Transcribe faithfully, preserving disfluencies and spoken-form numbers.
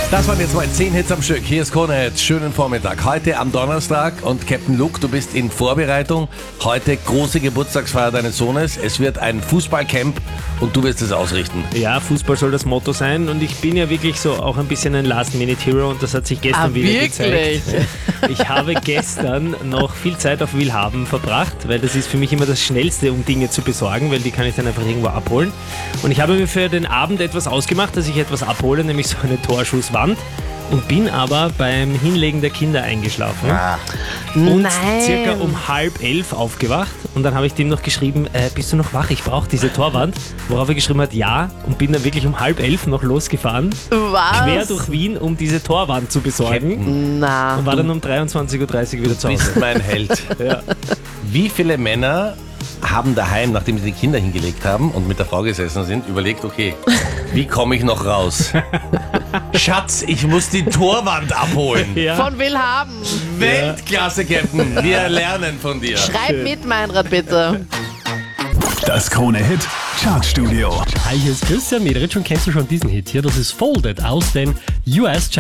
Das waren jetzt mal zehn Hits am Stück. Hier ist Krone Hits. Schönen Vormittag. Heute am Donnerstag und Captain Luke, du bist in Vorbereitung. Heute große Geburtstagsfeier deines Sohnes. Es wird ein Fußballcamp und du wirst es ausrichten. Ja, Fußball soll das Motto sein und ich bin ja wirklich so auch ein bisschen ein Last-Minute-Hero und das hat sich gestern ah, wieder wirklich? gezeigt. Ich habe gestern noch viel Zeit auf Willhaben verbracht, weil das ist für mich immer das Schnellste, um Dinge zu besorgen, weil die kann ich dann einfach irgendwo abholen. Und ich habe mir für den Abend etwas ausgemacht, dass ich etwas abhole, nämlich so eine Torschusswand. Und bin aber beim Hinlegen der Kinder eingeschlafen Ah. und Nein. circa um halb elf aufgewacht und dann habe ich dem noch geschrieben, äh, bist du noch wach, ich brauche diese Torwand, worauf er geschrieben hat, ja, und bin dann wirklich um halb elf noch losgefahren, Was? quer durch Wien, um diese Torwand zu besorgen Na. und war dann um dreiundzwanzig Uhr dreißig wieder zu Du Hause. bist mein Held. Ja. Wie viele Männer haben daheim, nachdem sie die Kinder hingelegt haben und mit der Frau gesessen sind, überlegt, okay, wie komme ich noch raus? Schatz, ich muss die Torwand abholen. Ja. Von Willhaben. Weltklasse, Captain. Wir lernen von dir. Schreib mit, Meinrad, bitte. Das Krone-Hit Chartstudio. Hi, hier ist Christian Mederitsch und kennst du schon diesen Hit hier? Das ist Folded aus den U S